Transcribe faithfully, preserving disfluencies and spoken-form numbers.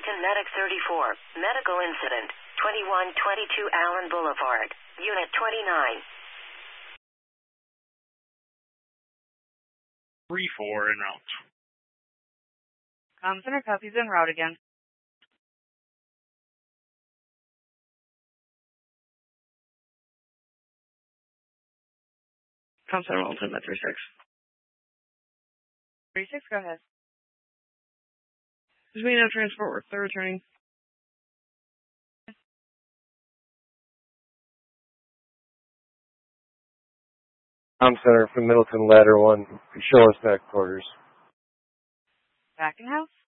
Middleton Medic thirty-four, medical incident, twenty-one twenty-two Allen Boulevard, Unit twenty-nine. three four en route. Com Center copies en route again. Com Center Middleton Med three six. three six, go ahead. There's been no transport work. They're returning. Com Center from Middleton Ladder one. Show us back quarters. Back in house?